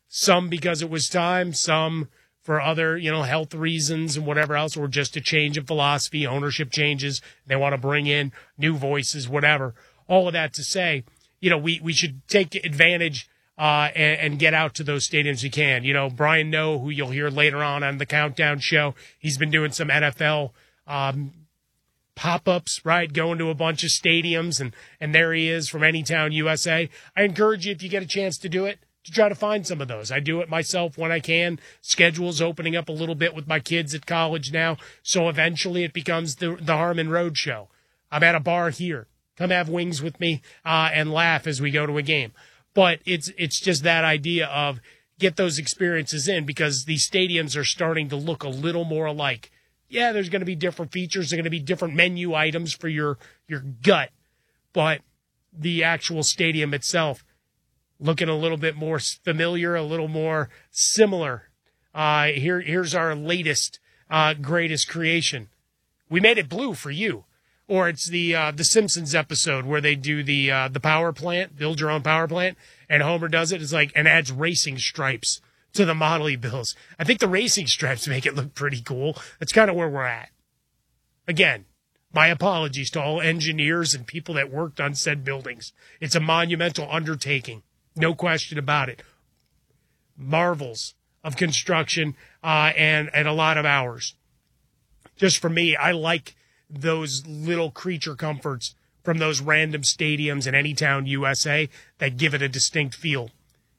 Some because it was time, some for other, health reasons and whatever else, or just a change of philosophy, ownership changes. They want to bring in new voices, whatever. All of that to say, we should take advantage and get out to those stadiums we can. Brian Noe, who you'll hear later on the Countdown show, he's been doing some NFL pop-ups, right, going to a bunch of stadiums, and there he is from Anytown, USA. I encourage you, if you get a chance to do it, to try to find some of those. I do it myself when I can. Schedule's opening up a little bit with my kids at college now, so eventually it becomes the Harmon Road Show. I'm at a bar here. Come have wings with me and laugh as we go to a game. But it's just that idea of get those experiences in, because these stadiums are starting to look a little more alike. Yeah, there's going to be different features. There's going to be different menu items for your gut. But the actual stadium itself looking a little bit more familiar, a little more similar. Here's our latest, greatest creation. We made it blue for you. Or it's the Simpsons episode where they do the power plant, build your own power plant, and Homer does it. It's like, and adds racing stripes to the Model E bills. I think the racing stripes make it look pretty cool. That's kind of where we're at. Again, my apologies to all engineers and people that worked on said buildings. It's a monumental undertaking, no question about it. Marvels of construction and a lot of hours. Just for me, I like those little creature comforts from those random stadiums in Anytown, USA, that give it a distinct feel.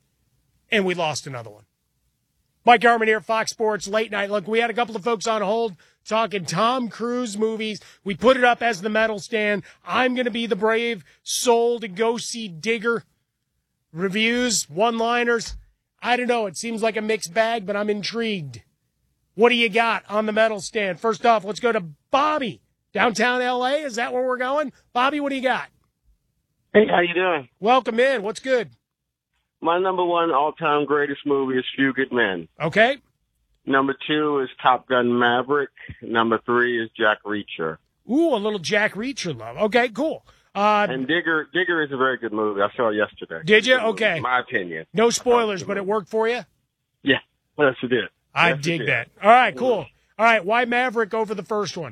And we lost another one. Mike Harmon here, Fox Sports Late Night. Look, we had a couple of folks on hold talking Tom Cruise movies. We put it up as the medal stand. I'm going to be the brave soul to go see Digger. Reviews, one-liners. I don't know. It seems like a mixed bag, but I'm intrigued. What do you got on the medal stand? First off, let's go to Bobby. Downtown L.A., is that where we're going? Bobby, what do you got? Hey, how you doing? Welcome in. What's good? My number one all-time greatest movie is Few Good Men. Okay. Number 2 is Top Gun Maverick. Number 3 is Jack Reacher. Ooh, a little Jack Reacher love. Okay, cool. And Digger is a very good movie. I saw it yesterday. Did you? Okay. In my opinion. No spoilers, but it worked for you? Yeah. Yes, it did. I dig that. All right, cool. All right, why Maverick over the first one?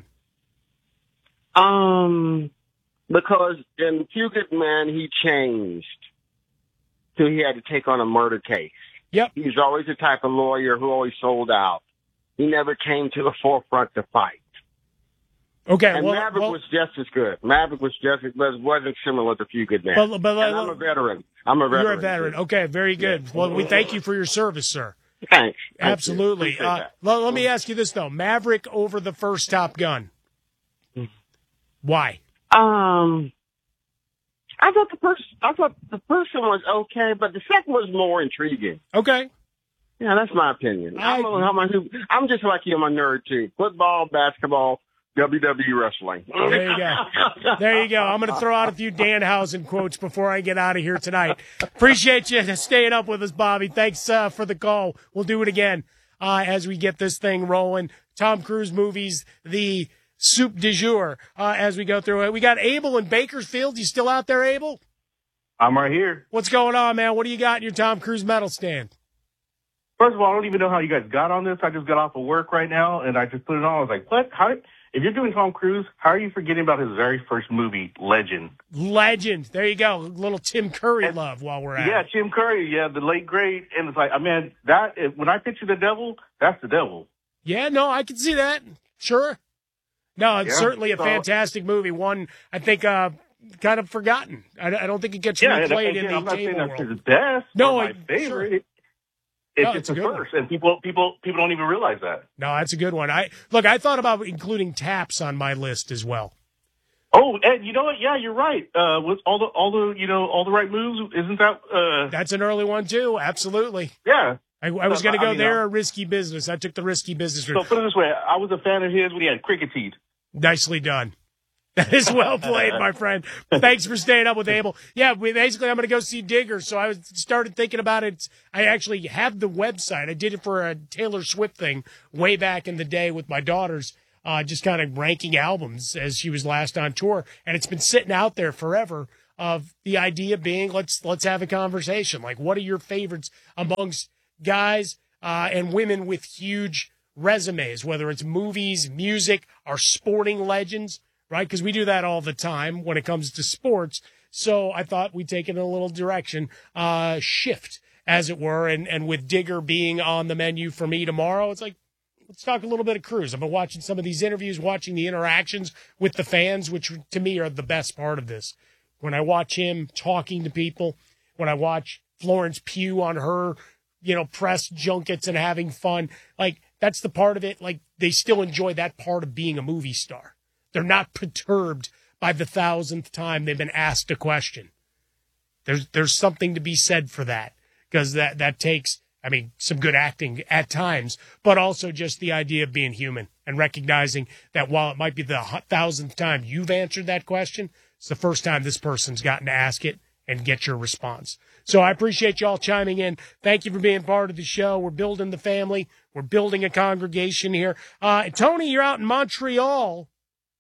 Because in Few Good Men, he changed. So he had to take on a murder case. Yep. He was always the type of lawyer who always sold out. He never came to the forefront to fight. Okay. And Maverick was just as good. Maverick was just as good. It wasn't similar to Few Good Men. But and I'm a veteran. You're a veteran. Okay, very good. Yeah. Well, we thank you for your service, sir. Thanks. Absolutely. Let me ask you this, though. Maverick over the first Top Gun. Why? I thought the first one was okay, but the second was more intriguing. Okay. Yeah, that's my opinion. I'm just like you. I'm a nerd too. Football, basketball, WWE wrestling. There you go. There you go. I'm going to throw out a few Danhausen quotes before I get out of here tonight. Appreciate you staying up with us, Bobby. Thanks for the call. We'll do it again as we get this thing rolling. Tom Cruise movies, the soup du jour as we go through it. We got Abel in Bakersfield. You still out there, Abel? I'm right here. What's going on, man? What do you got in your Tom Cruise medal stand? First of all, I don't even know how you guys got on this. I just got off of work right now, and I just put it on. I was like, what? How? If you're doing Tom Cruise, how are you forgetting about his very first movie, Legend? Legend. There you go. A little Tim Curry love while we're at it. Yeah, Tim Curry. Yeah, the late great. And it's like, I mean, when I picture the devil, that's the devil. Yeah, no, I can see that. Sure. No, it's certainly a fantastic movie. One, I think, kind of forgotten. I don't think it gets replayed in the I'm not table saying world. that's his best. No, my favorite. Sure. It's just the first, and people don't even realize that. No, that's a good one. I thought about including Taps on my list as well. Oh, and you know what? Yeah, you're right. With all the right moves, isn't that? That's an early one too. Absolutely. Yeah. I was going to go there. A risky business. I took the risky business route. So put it this way: I was a fan of his when he had cricket teeth. Nicely done. That is well played, my friend. Thanks for staying up with Abel. Yeah, I'm going to go see Digger. So I started thinking about it. I actually have the website. I did it for a Taylor Swift thing way back in the day with my daughters, just kind of ranking albums as she was last on tour. And it's been sitting out there forever of the idea being, let's have a conversation. Like, what are your favorites amongst guys and women with huge resumes, whether it's movies, music, our sporting legends, right? Because we do that all the time when it comes to sports. So I thought we'd take it in a little direction, shift, as it were. And with Digger being on the menu for me tomorrow, it's like, let's talk a little bit of Cruz. I've been watching some of these interviews, watching the interactions with the fans, which to me are the best part of this. When I watch him talking to people, when I watch Florence Pugh on her, press junkets and having fun, like that's the part of it. Like they still enjoy that part of being a movie star. They're not perturbed by the 1,000th time they've been asked a question. There's something to be said for that, because that takes, some good acting at times, but also just the idea of being human and recognizing that while it might be the 1,000th time you've answered that question, it's the first time this person's gotten to ask it and get your response. So I appreciate you all chiming in. Thank you for being part of the show. We're building the family. We're building a congregation here. Tony, you're out in Montreal.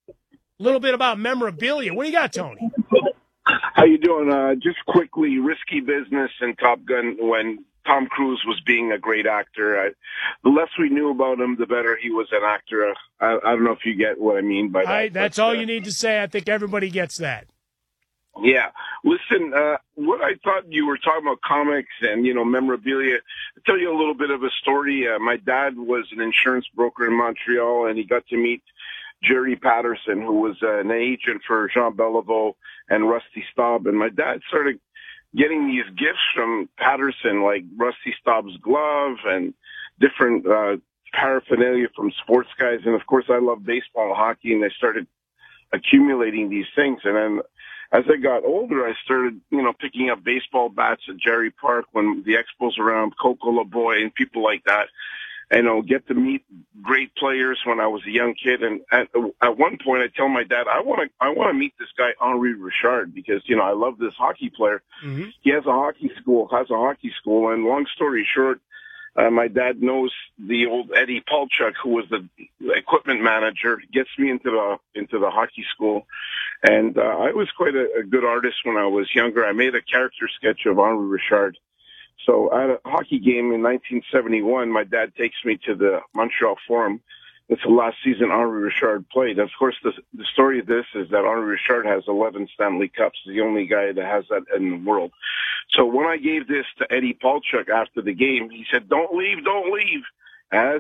A little bit about memorabilia. What do you got, Tony? How you doing? Just quickly, Risky Business and Top Gun, when Tom Cruise was being a great actor. The less we knew about him, the better he was an actor. I don't know if you get what I mean by that. That's all you need to say. I think everybody gets that. Yeah. Listen, what I thought you were talking about comics and, memorabilia, I'll tell you a little bit of a story. My dad was an insurance broker in Montreal, and he got to meet Jerry Patterson, who was an agent for Jean Beliveau and Rusty Staub. And my dad started getting these gifts from Patterson, like Rusty Staub's glove and different paraphernalia from sports guys. And, of course, I love baseball and hockey, and I started accumulating these things. And then as I got older, I started, picking up baseball bats at Jerry Park when the Expos around, Coco LaBoy and people like that. And get to meet great players when I was a young kid. And at one point, I tell my dad, I want to meet this guy, Henri Richard, because, I love this hockey player. Mm-hmm. He has a hockey school. And long story short, my dad knows the old Eddie Palchuk, who was the equipment manager, gets me into the hockey school. And I was quite a good artist when I was younger. I made a character sketch of Henri Richard. So at a hockey game in 1971, my dad takes me to the Montreal Forum. It's the last season Henri Richard played. Of course, the story of this is that Henri Richard has 11 Stanley Cups. He's the only guy that has that in the world. So when I gave this to Eddie Palchuk after the game, he said, "Don't leave, don't leave." As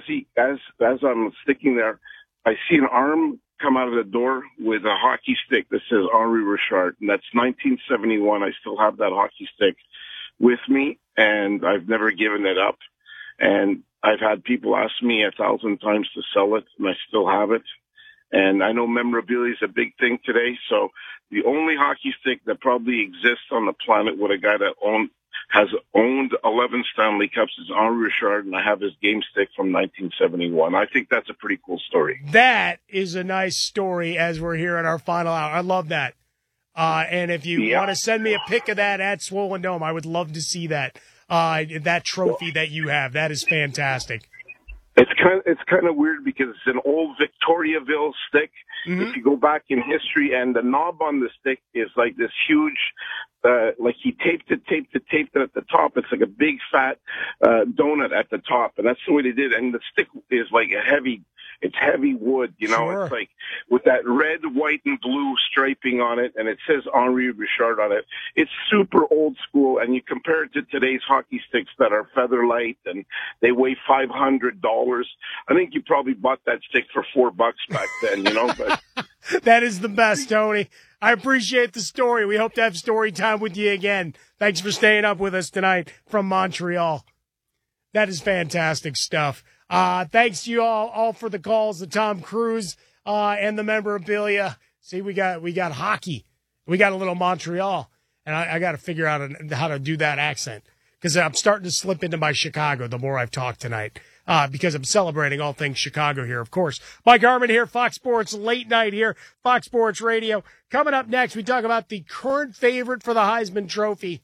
I'm sticking there, I see an arm come out of the door with a hockey stick that says Henri Richard. And that's 1971. I still have that hockey stick with me, and I've never given it up. And I've had people ask me 1,000 times to sell it, and I still have it. And I know memorabilia is a big thing today, so the only hockey stick that probably exists on the planet with a guy that has owned 11 Stanley Cups is Henri Richard, and I have his game stick from 1971. I think that's a pretty cool story. That is a nice story as we're here in our final hour. I love that. And if you want to send me a pic of that at Swollen Dome, I would love to see that. That trophy that you have. That is fantastic. It's kind of weird because it's an old Victoriaville stick. Mm-hmm. If you go back in history, and the knob on the stick is like this huge, like he taped it at the top. It's like a big fat donut at the top, and that's the way they did it. And the stick is like it's heavy wood, Sure. It's like with that red, white, and blue striping on it, and it says Henri Richard on it. It's super old school, and you compare it to today's hockey sticks that are feather light, and they weigh $500. I think you probably bought that stick for $4 back then, But that is the best, Tony. I appreciate the story. We hope to have story time with you again. Thanks for staying up with us tonight from Montreal. That is fantastic stuff. Thanks to you all for the calls, the Tom Cruise, and the memorabilia. See, we got hockey. We got a little Montreal, and I got to figure out how to do that accent, because I'm starting to slip into my Chicago the more I've talked tonight, because I'm celebrating all things Chicago here, of course. Mike Harmon here, Fox Sports Late Night here, Fox Sports Radio. Coming up next, we talk about the current favorite for the Heisman Trophy.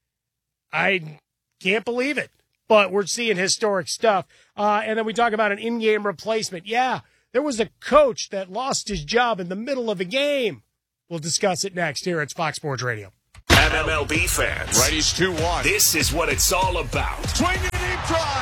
I can't believe it, but we're seeing historic stuff. And then we talk about an in-game replacement. Yeah, there was a coach that lost his job in the middle of a game. We'll discuss it next here at Fox Sports Radio. MLB fans. Righties 2-1. This is what it's all about. Swinging deep drive.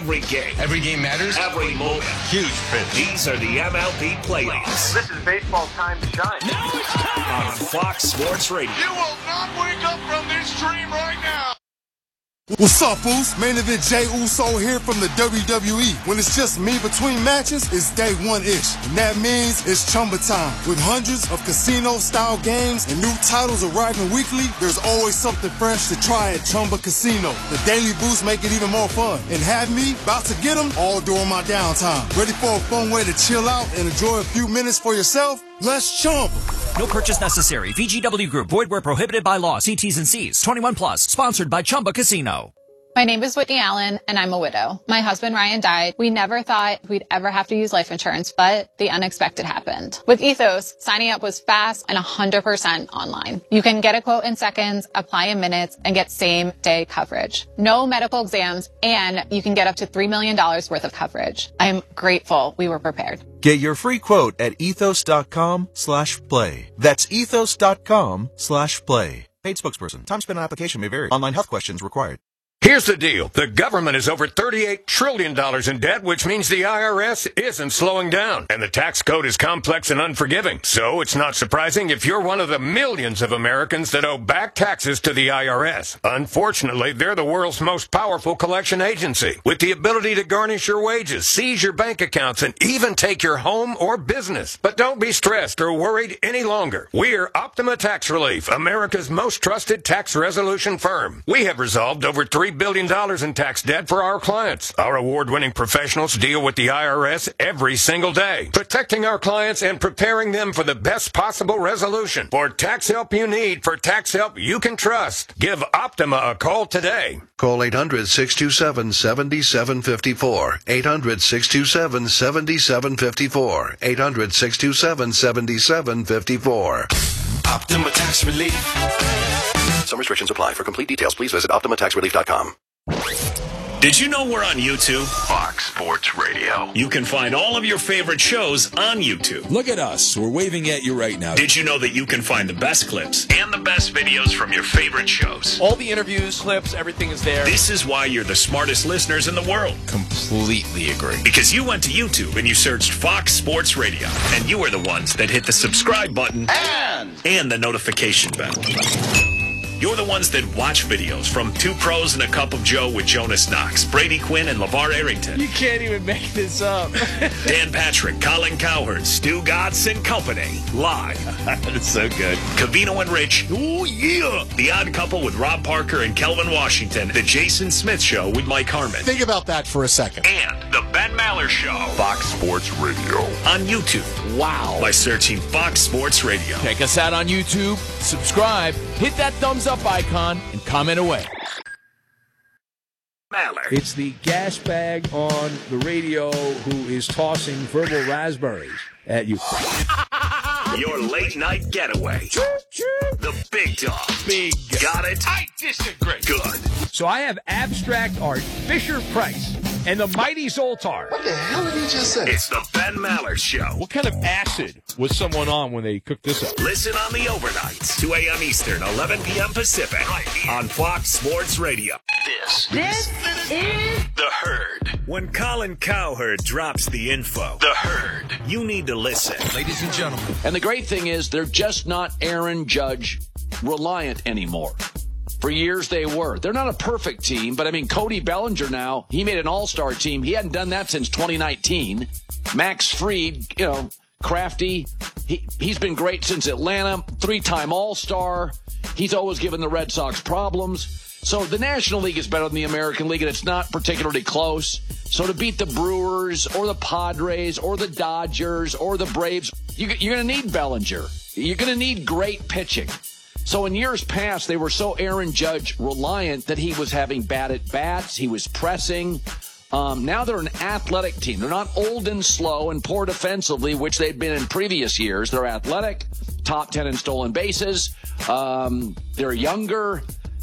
every game. Every game matters. Every moment. Huge print. These are the MLB playoffs. This is baseball time to shine. Now it's time on Fox Sports Radio. You will not wake up from this dream right now. What's up, Boost? Main event Jey Uso here from the WWE. When it's just me between matches, it's day one-ish. And that means it's Chumba time. With hundreds of casino-style games and new titles arriving weekly, there's always something fresh to try at Chumba Casino. The Daily Boost make it even more fun. And have me about to get them all during my downtime. Ready for a fun way to chill out and enjoy a few minutes for yourself? Let's Chumba. No purchase necessary. VGW Group. Void where prohibited by law. See T's and C's. 21 plus. Sponsored by Chumba Casino. My name is Whitney Allen, and I'm a widow. My husband, Ryan, died. We never thought we'd ever have to use life insurance, but the unexpected happened. With Ethos, signing up was fast and 100% online. You can get a quote in seconds, apply in minutes, and get same-day coverage. No medical exams, and you can get up to $3 million worth of coverage. I'm grateful we were prepared. Get your free quote at ethos.com/play. That's ethos.com/play. Paid spokesperson. Time spent on application may vary. Online health questions required. Here's the deal. The government is over $38 trillion in debt, which means the IRS isn't slowing down. And the tax code is complex and unforgiving. So it's not surprising if you're one of the millions of Americans that owe back taxes to the IRS. Unfortunately, they're the world's most powerful collection agency, with the ability to garnish your wages, seize your bank accounts, and even take your home or business. But don't be stressed or worried any longer. We're Optima Tax Relief, America's most trusted tax resolution firm. We have resolved over $3 billion in tax debt for our clients. Our award-winning professionals deal with the IRS every single day, protecting our clients and preparing them for the best possible resolution. For tax help you need, for tax help you can trust, give Optima a call today. Call 800-627-7754. 800-627-7754. 800-627-7754. Optima Tax Relief. Some restrictions apply. For complete details, please visit OptimaTaxRelief.com. Did you know we're on YouTube? Fox Sports Radio. You can find all of your favorite shows on YouTube. Look at us. We're waving at you right now. Did you know that you can find the best clips and the best videos from your favorite shows? All the interviews, clips, everything is there. This is why you're the smartest listeners in the world. Completely agree. Because you went to YouTube and you searched Fox Sports Radio. And you are the ones that hit the subscribe button and the notification bell. You're the ones that watch videos from Two Pros and a Cup of Joe with Jonas Knox, Brady Quinn, and LeVar Arrington. You can't even make this up. Dan Patrick, Colin Cowherd, Stu Gatz and Company. Live. That's so good. Cavino and Rich. Oh, yeah. The Odd Couple with Rob Parker and Kelvin Washington. The Jason Smith Show with Mike Harmon. Think about that for a second. And the Ben Maller Show. Fox Sports Radio. On YouTube. Wow. By searching Fox Sports Radio. Check us out on YouTube. Subscribe. Hit that thumbs up icon and comment away. Maller. It's the gas bag on the radio who is tossing verbal raspberries at you. Your late night getaway. The Big Dog. Big. Got it? I disagree. Good. So I have abstract art, Fisher-Price, and the Mighty Zoltar. What the hell did he just say? It's the Ben Maller Show. What kind of acid was someone on when they cooked this up? Listen on the overnights, 2 a.m. Eastern, 11 p.m. Pacific, right here on Fox Sports Radio. This is The Herd. When Colin Cowherd drops the info, The Herd, you need to listen. Ladies and gentlemen. And the great thing is they're just not Aaron Judge reliant anymore. For years they were. They're not a perfect team, but I mean, Cody Bellinger now, he made an all-star team. He hadn't done that since 2019. Max Fried, crafty. He's been great since Atlanta. 3-time all-star. He's always given the Red Sox problems. So the National League is better than the American League, and it's not particularly close. So to beat the Brewers or the Padres or the Dodgers or the Braves, you're going to need Bellinger. You're going to need great pitching. So in years past, they were so Aaron Judge reliant that he was having bad at-bats. He was pressing. Now they're an athletic team. They're not old and slow and poor defensively, which they've been in previous years. They're athletic, top 10 in stolen bases. They're younger.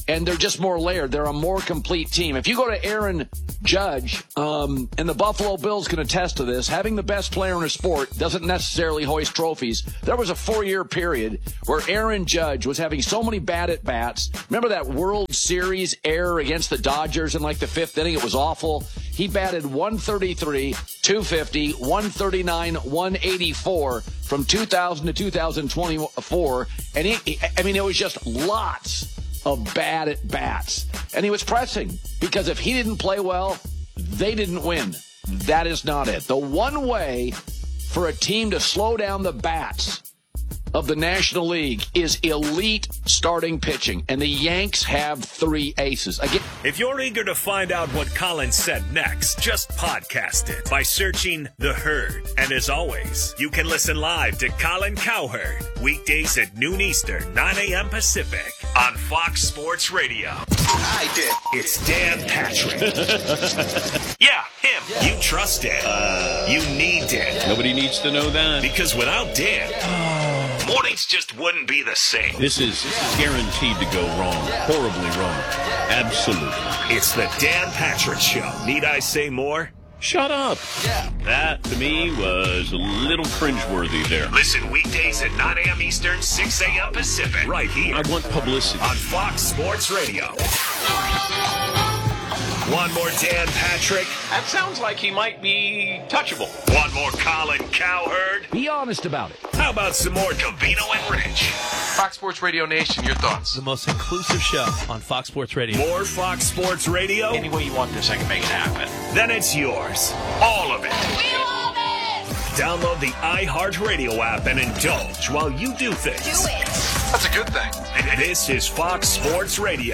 and they're just more layered. They're a more complete team. If you go to Aaron Judge, and the Buffalo Bills can attest to this, having the best player in a sport doesn't necessarily hoist trophies. There was a 4-year period where Aaron Judge was having so many bad at-bats. Remember that World Series error against the Dodgers in like the 5th inning? It was awful. He batted 133, 250, 139, 184 from 2000 to 2024. And it was just lots of bad at-bats. And he was pressing because if he didn't play well, they didn't win. That is not it. The one way for a team to slow down the bats of the National League is elite starting pitching, and the Yanks have 3 aces. Again, if you're eager to find out what Colin said next, just podcast it by searching The Herd. And as always, you can listen live to Colin Cowherd weekdays at noon Eastern, 9 a.m. Pacific on Fox Sports Radio. I did. It's Dan Patrick. Yeah, him. Yeah. You trust Dan. You need Dan. Nobody needs to know that. Because without Dan, mornings just wouldn't be the same. This is guaranteed to go wrong. Horribly wrong. Absolutely. It's the Dan Patrick Show. Need I say more? Shut up. Yeah. That, to me, was a little cringeworthy there. Listen weekdays at 9 a.m. Eastern, 6 a.m. Pacific. Right here. I want publicity. On Fox Sports Radio. One more Dan Patrick. That sounds like he might be touchable. One more Colin Cowherd. be honest about it. How about some more Covino and Rich? Fox Sports Radio Nation, your thoughts? The most inclusive show on Fox Sports Radio. More Fox Sports Radio? Any way you want this, I can make it happen. Then it's yours. All of it. We love it! Download the iHeartRadio app and indulge while you do things. Do it. That's a good thing. This is Fox Sports Radio.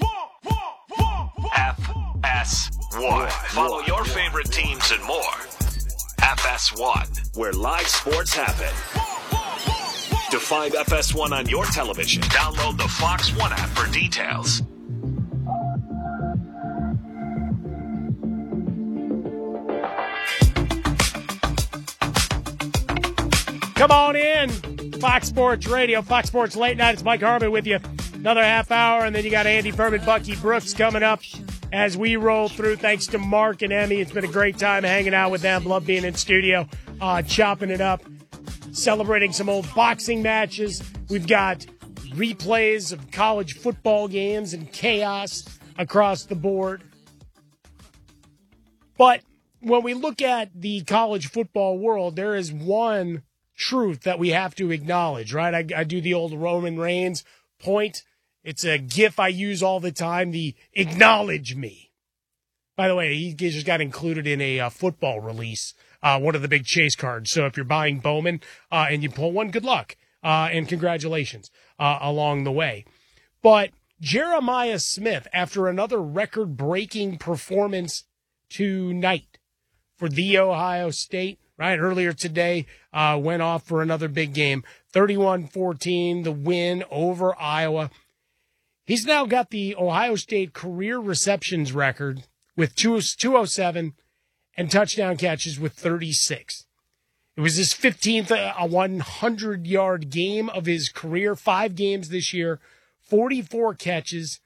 FS1. Follow your favorite teams and more. FS1, where live sports happen. To find FS1 on your television, download the Fox One app for details. Come on in. Fox Sports Radio, Fox Sports Late Night. It's Mike Harmon with you. Another half hour, and then you got Andy Furman, Bucky Brooks coming up as we roll through. Thanks to Mark and Emmy. It's been a great time hanging out with them. Love being in studio, chopping it up, celebrating some old boxing matches. We've got replays of college football games and chaos across the board. But when we look at the college football world, there is one truth that we have to acknowledge, right? I do the old Roman Reigns point. It's a GIF I use all the time, the acknowledge me. By the way, he just got included in a football release, one of the big chase cards. So if you're buying Bowman and you pull one, good luck and congratulations along the way. But Jeremiah Smith, after another record-breaking performance tonight for The Ohio State, right, earlier today, went off for another big game, 31-14, the win over Iowa. He's now got the Ohio State career receptions record with 207 and touchdown catches with 36. It was his 15th 100-yard game of his career, 5 games this year, 44 catches,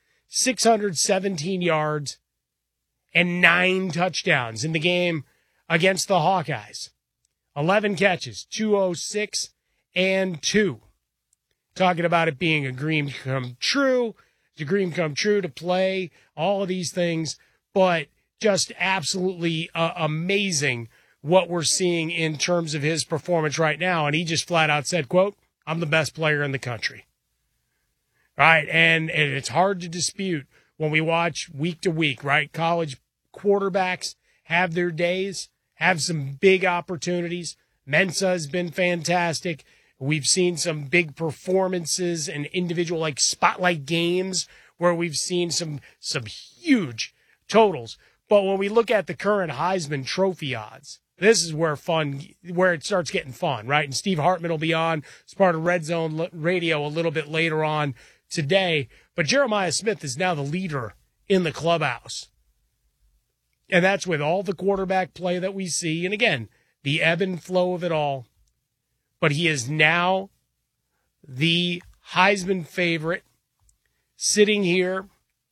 617 yards, and 9 touchdowns in the game against the Hawkeyes. 11 catches, 206 and 2. Talking about it being a dream come true. It's a dream come true to play, all of these things, but just absolutely amazing what we're seeing in terms of his performance right now. And he just flat out said, quote, I'm the best player in the country. Right? And it's hard to dispute when we watch week to week, right? College quarterbacks have their days, have some big opportunities. Mensa has been fantastic. We've seen some big performances and individual like spotlight games where we've seen some huge totals. But when we look at the current Heisman Trophy odds, this is where it starts getting fun, right? And Steve Hartman will be on as part of Red Zone Radio a little bit later on today. But Jeremiah Smith is now the leader in the clubhouse. And that's with all the quarterback play that we see. And again, the ebb and flow of it all. But he is now the Heisman favorite, sitting here,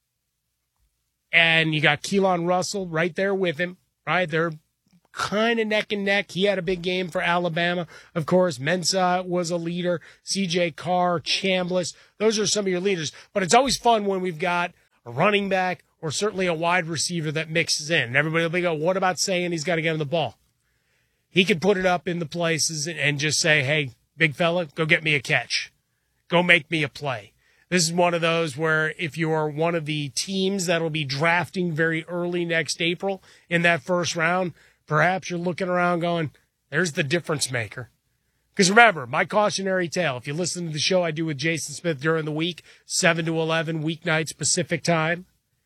and you got Keelan Russell right there with him, right? They're kind of neck and neck. He had a big game for Alabama. Of course, Mensah was a leader. C.J. Carr, Chambliss. Those are some of your leaders. But it's always fun when we've got a running back or certainly a wide receiver that mixes in. And everybody will be going, what about saying he's got to get him the ball? He can put it up in the places and just say, hey, big fella, go get me a catch. Go make me a play. This is one of those where if you're one of the teams that'll be drafting very early next April in that first round, perhaps you're looking around going, there's the difference maker. Because remember, my cautionary tale, if you listen to the show I do with Jason Smith during the week, 7 to 11 weeknights Pacific time,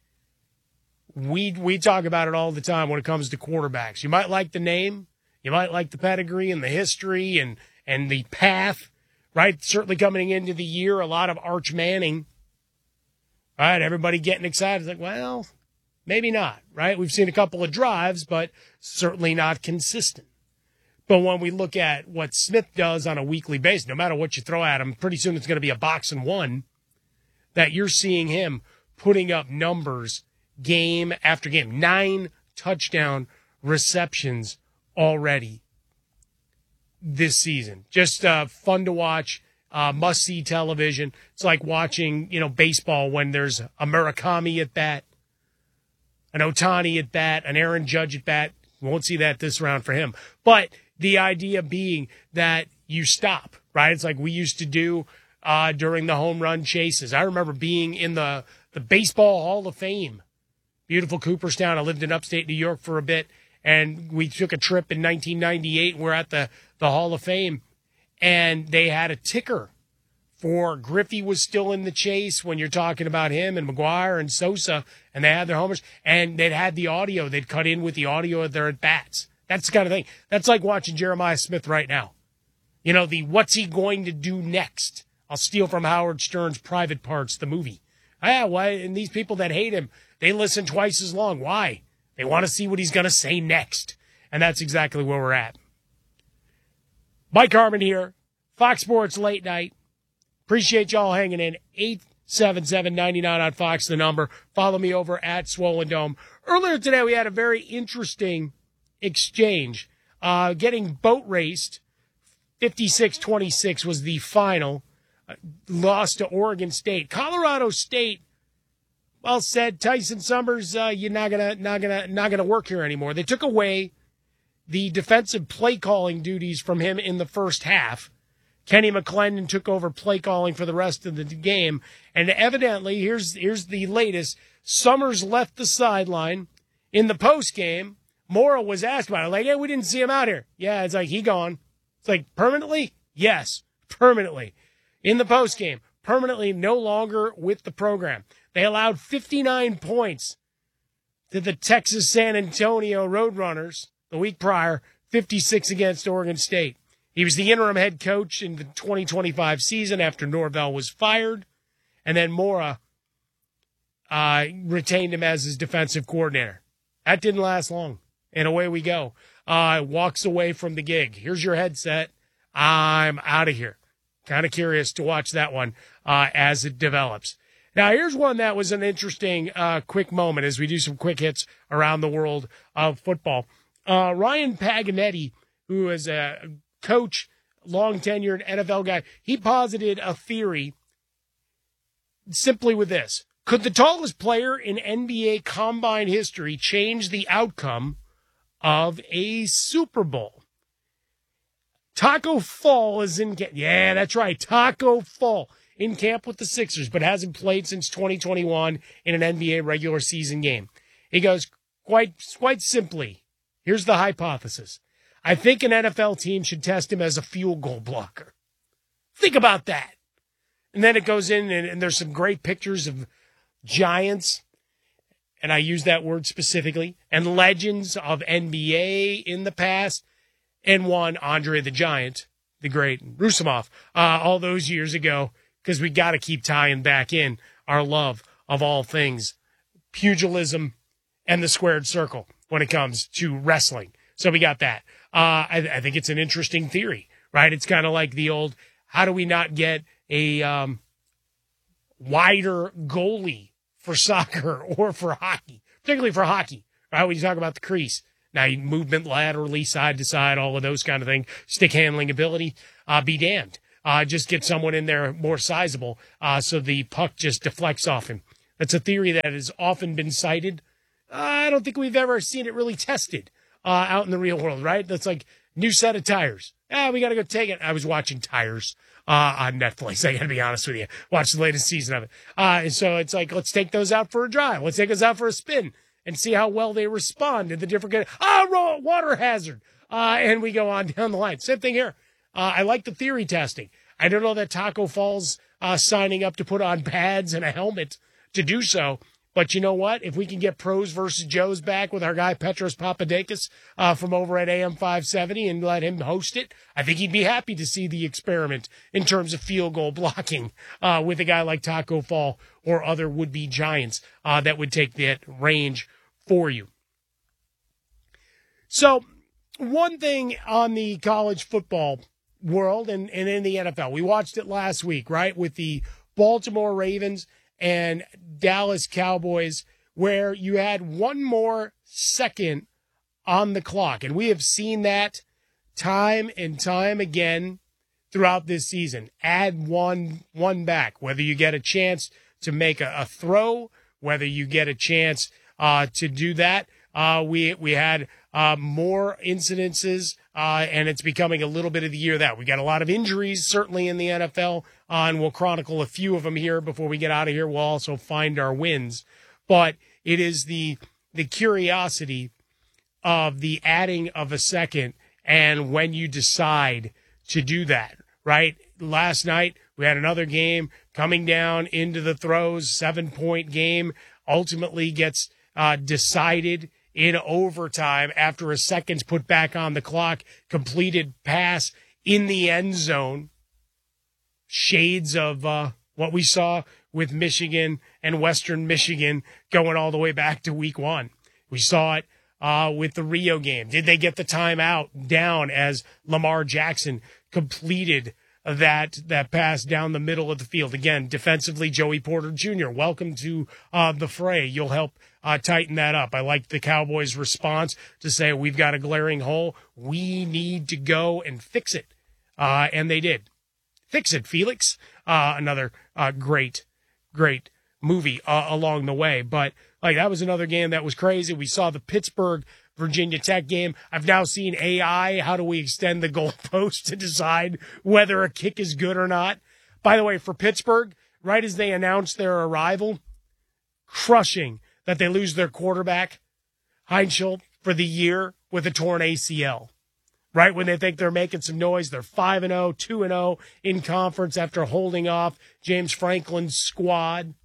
we talk about it all the time when it comes to quarterbacks. You might like the name, you might like the pedigree and the history and the path, right? Certainly coming into the year, a lot of Arch Manning, right? Everybody getting excited. It's like, well, maybe not, right? We've seen a couple of drives, but certainly not consistent. But when we look at what Smith does on a weekly basis, no matter what you throw at him, pretty soon it's going to be a box and one, that you're seeing him putting up numbers game after game. 9 touchdown receptions already this season. Just fun to watch, must-see television. It's like watching, baseball when there's a Murakami at bat, an Ohtani at bat, an Aaron Judge at bat. Won't see that this round for him. But the idea being that you stop, right? It's like we used to do during the home run chases. I remember being in the Baseball Hall of Fame, beautiful Cooperstown. I lived in upstate New York for a bit, and we took a trip in 1998. We're at the Hall of Fame, and they had a ticker for Griffey was still in the chase when you're talking about him and McGuire and Sosa, and they had their homers, and they'd had the audio. They'd cut in with the audio of their at-bats. That's the kind of thing. That's like watching Jeremiah Smith right now. The what's he going to do next? I'll steal from Howard Stern's Private Parts, the movie. Why? And these people that hate him, they listen twice as long. Why? They want to see what he's going to say next. And that's exactly where we're at. Mike Harmon here, Fox Sports Late Night. Appreciate y'all hanging in. 877-99 on Fox, the number. Follow me over at Swollen Dome. Earlier today, we had a very interesting exchange. Getting boat raced, 56-26 was the final. Lost to Oregon State. Colorado State, well said, Tyson Summers, you're not gonna work here anymore. They took away the defensive play calling duties from him in the first half. Kenny McClendon took over play calling for the rest of the game. And evidently, here's the latest. Summers left the sideline. In the post game, Mora was asked about it. Like, hey, we didn't see him out here. Yeah, it's like, he gone. It's like, permanently? Yes, permanently. In the post game, permanently no longer with the program. They allowed 59 points to the Texas San Antonio Roadrunners the week prior, 56 against Oregon State. He was the interim head coach in the 2025 season after Norvell was fired, and then Mora retained him as his defensive coordinator. That didn't last long, and away we go. Walks away from the gig. Here's your headset. I'm out of here. Kind of curious to watch that one as it develops. Now, here's one that was an interesting quick moment as we do some quick hits around the world of football. Ryan Paganetti, who is a coach, long-tenured NFL guy, he posited a theory simply with this. Could the tallest player in NBA Combine history change the outcome of a Super Bowl? Taco Fall is in camp. Yeah, that's right. Taco Fall in camp with the Sixers, but hasn't played since 2021 in an NBA regular season game. He goes, quite simply, here's the hypothesis. I think an NFL team should test him as a field goal blocker. Think about that. And then it goes in, and there's some great pictures of giants, and I use that word specifically, and legends of NBA in the past. And one, Andre the Giant, the great Rousimov, all those years ago, because we got to keep tying back in our love of all things pugilism and the squared circle when it comes to wrestling. So we got that. I think it's an interesting theory, right? It's kind of like the old, how do we not get a wider goalie for soccer or for hockey, particularly for hockey, right? When you talk about the crease. Now, movement laterally, side to side, all of those kind of things, stick handling ability, be damned. Just get someone in there more sizable so the puck just deflects off him. That's a theory that has often been cited. I don't think we've ever seen it really tested out in the real world, right? That's like new set of tires. We got to go take it. I was watching Tires on Netflix. I got to be honest with you. Watch the latest season of it. And so it's like, let's take those out for a drive. Let's take those out for a spin and see how well they respond to the different water hazard. And we go on down the line. Same thing here. I like the theory testing. I don't know that Taco Fall's signing up to put on pads and a helmet to do so. But you know what? If we can get Pros versus Joes back with our guy Petros Papadakis from over at AM 570 and let him host it, I think he'd be happy to see the experiment in terms of field goal blocking with a guy like Taco Fall or other would-be giants that would take that range for you. So one thing on the college football world and in the NFL, we watched it last week, right, with the Baltimore Ravens and Dallas Cowboys, where you had one more second on the clock. And we have seen that time and time again throughout this season. Add one back, whether you get a chance to make a throw, whether you get a chance to do that. We had more incidences, and it's becoming a little bit of the year that we got a lot of injuries, certainly in the NFL, and we'll chronicle a few of them here before we get out of here. We'll also find our wins, but it is the curiosity of the adding of a second and when you decide to do that, right? Last night we had another game coming down into the throes, 7-point game, ultimately gets decided in overtime after a second's put back on the clock, completed pass in the end zone. Shades of what we saw with Michigan and Western Michigan going all the way back to week 1. We saw it with the Rio game. Did they get the timeout down as Lamar Jackson completed that pass down the middle of the field? Again, defensively, Joey Porter Jr., welcome to the fray. You'll help tighten that up. I like the Cowboys' response to say, we've got a glaring hole. We need to go and fix it. And they did. Fix it, Felix. Another great movie along the way. But like that was another game that was crazy. We saw the Pittsburgh Virginia Tech game. I've now seen AI. How do we extend the goalpost to decide whether a kick is good or not? By the way, for Pittsburgh, right as they announced their arrival, crushing that they lose their quarterback, Heinschel, for the year with a torn ACL. Right when they think they're making some noise, they're 5-0, 2-0 in conference after holding off James Franklin's squad.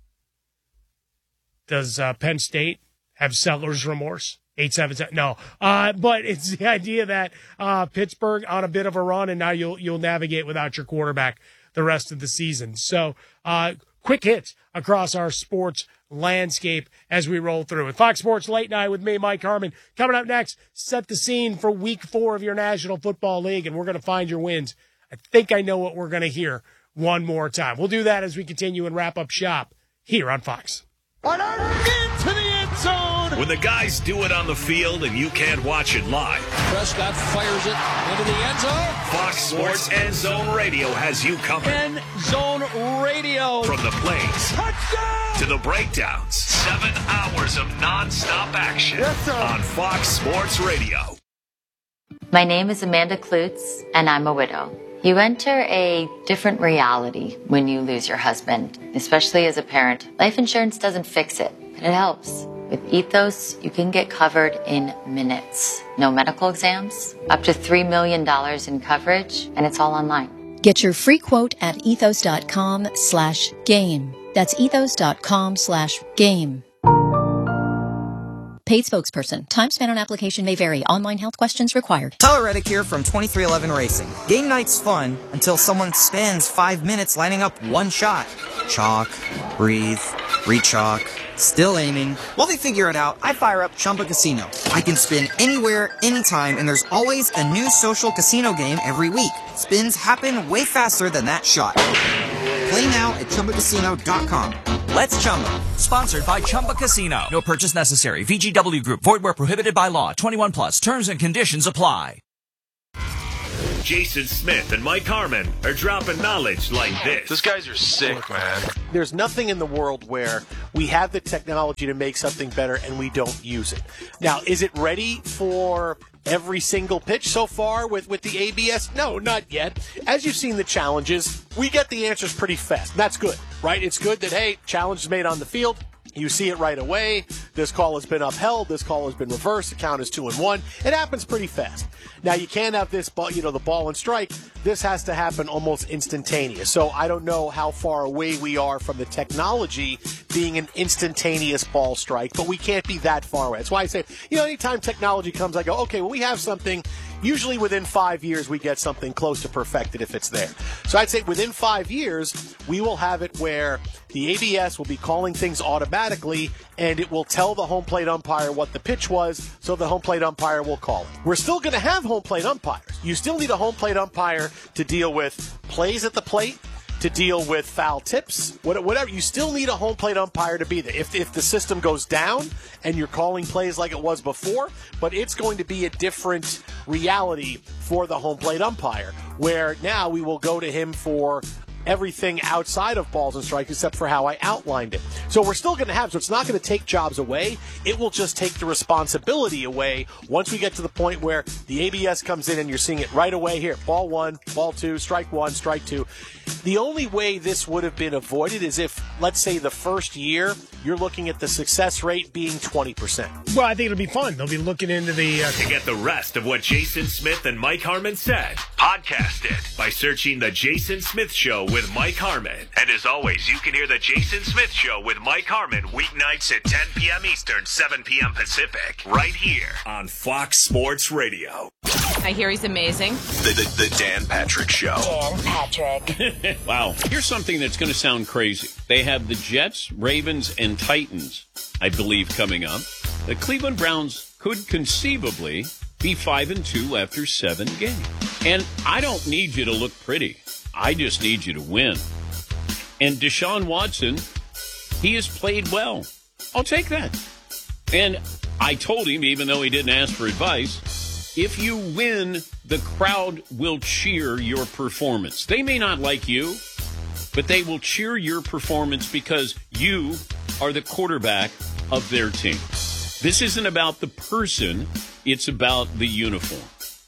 Does Penn State have seller's remorse? 8-7, no. But it's the idea that Pittsburgh on a bit of a run, and now you'll navigate without your quarterback the rest of the season. So quick hits across our sports landscape as we roll through it. Fox Sports Late Night with me, Mike Harmon. Coming up next, set the scene for week 4 of your National Football League, and we're going to find your wins. I think I know what we're going to hear one more time. We'll do that as we continue and wrap up shop here on Fox. Into the end zone! When the guys do it on the field and you can't watch it live. Prescott fires it into the end zone. Fox Sports End Zone Radio has you covered. End Zone Radio. From the plays Touchdown! to the breakdowns. 7 hours of nonstop action on Fox Sports Radio. My name is Amanda Klutz, and I'm a widow. You enter a different reality when you lose your husband, especially as a parent. Life insurance doesn't fix it, but it helps. With Ethos, you can get covered in minutes. No medical exams, up to $3 million in coverage, and it's all online. Get your free quote at ethos.com/game. That's ethos.com/game. Paid spokesperson. Time spent on application may vary. Online health questions required. Tyler Reddick here from 2311 Racing. Game night's fun until someone spends 5 minutes lining up one shot. Chalk, breathe, re-chalk, still aiming. While they figure it out, I fire up Chumba Casino. I can spin anywhere, anytime, and there's always a new social casino game every week. Spins happen way faster than that shot. Play now at ChumbaCasino.com. Let's Chumba. Sponsored by Chumba Casino. No purchase necessary. VGW Group. Void where prohibited by law. 21 plus. Terms and conditions apply. Jason Smith and Mike Harmon are dropping knowledge like this. Those guys are sick, man. There's nothing in the world where we have the technology to make something better and we don't use it. Now, is it ready for every single pitch so far with the ABS? No, not yet. As you've seen the challenges, we get the answers pretty fast. That's good, right? It's good that, hey, challenge is made on the field. You see it right away. This call has been upheld. This call has been reversed. The count is 2-1. It happens pretty fast. Now, you can't have this ball, the ball and strike. This has to happen almost instantaneous. So I don't know how far away we are from the technology being an instantaneous ball strike, but we can't be that far away. That's why I say, anytime technology comes, I go, okay, well, we have something. Usually within 5 years, we get something close to perfected if it's there. So I'd say within 5 years, we will have it where the ABS will be calling things automatically, and it will tell the home plate umpire what the pitch was, so the home plate umpire will call it. We're still going to have home plate umpires. You still need a home plate umpire to deal with plays at the plate, to deal with foul tips, whatever. You still need a home plate umpire to be there. If the system goes down and you're calling plays like it was before, but it's going to be a different reality for the home plate umpire, where now we will go to him for everything outside of balls and strikes except for how I outlined it. So we're still going to have, so it's not going to take jobs away. It will just take the responsibility away once we get to the point where the ABS comes in and you're seeing it right away here. Ball 1, ball 2, strike 1, strike 2. The only way this would have been avoided is if, let's say, the first year you're looking at the success rate being 20%. Well, I think it'll be fun. They'll be looking into the... To get the rest of what Jason Smith and Mike Harmon said, podcast it by searching The Jason Smith Show with Mike Harmon. And as always, you can hear The Jason Smith Show with Mike Harmon weeknights at 10 p.m. Eastern, 7 p.m. Pacific, right here on Fox Sports Radio. I hear he's amazing. The Dan Patrick Show. Dan Patrick. Wow. Here's something that's going to sound crazy. They have the Jets, Ravens, and Titans, I believe, coming up. The Cleveland Browns could conceivably be 5-2 after 7 games. And I don't need you to look pretty. I just need you to win. And Deshaun Watson, he has played well. I'll take that. And I told him, even though he didn't ask for advice, if you win, the crowd will cheer your performance. They may not like you, but they will cheer your performance because you are the quarterback of their team. This isn't about the person, it's about the uniform.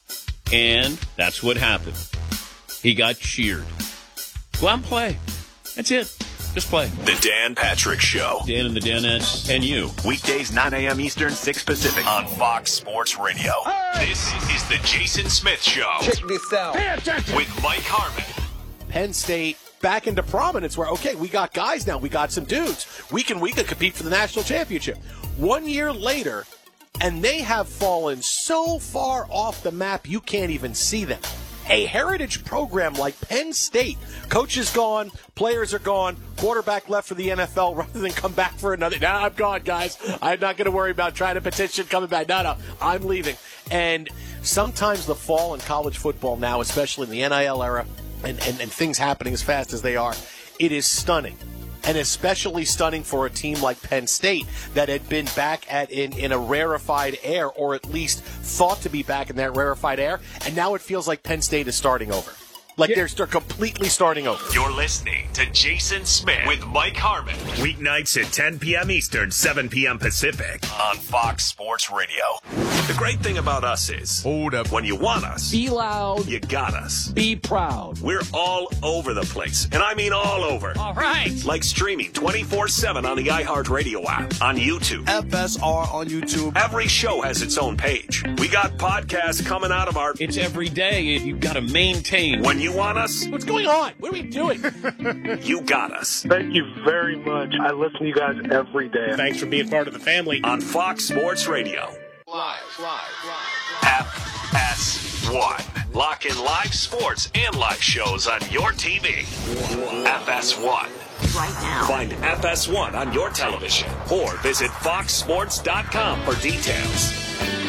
And that's what happened. He got cheered. Go out and play. That's it. Just play. The Dan Patrick Show. Dan and the Danettes and you. Weekdays, 9 a.m. Eastern, 6 Pacific on Fox Sports Radio. Hey! This is the Jason Smith Show. Check this out. With Mike Harmon. Penn State back into prominence where, okay, we got guys now. We got some dudes. We can compete for the national championship. 1 year later, and they have fallen so far off the map you can't even see them. A heritage program like Penn State, coaches gone, players are gone, quarterback left for the NFL rather than come back for another. Nah, I'm gone, guys. I'm not going to worry about trying to petition coming back. No, I'm leaving. And sometimes the fall in college football now, especially in the NIL era, and things happening as fast as they are, it is stunning. And especially stunning for a team like Penn State that had been back in a rarefied air, or at least thought to be back in that rarefied air, and now it feels like Penn State is starting over. Like they're completely starting over. You're listening to Jason Smith with Mike Harmon. Weeknights at 10 p.m. Eastern, 7 p.m. Pacific on Fox Sports Radio. The great thing about us is, hold up, when you want us, be loud, you got us. Be proud. We're all over the place, and I mean all over. All right. Like streaming 24/7 on the iHeartRadio app, on YouTube. FSR on YouTube. Every show has its own page. We got podcasts coming out of our... It's every day, and you've got to maintain... When you want us? What's going on? What are we doing? You got us. Thank you very much. I listen to you guys every day. Thanks for being part of the family. On Fox Sports Radio. Live. FS1. Lock in live sports and live shows on your TV. FS1. Right now. Find FS1 on your television or visit foxsports.com for details.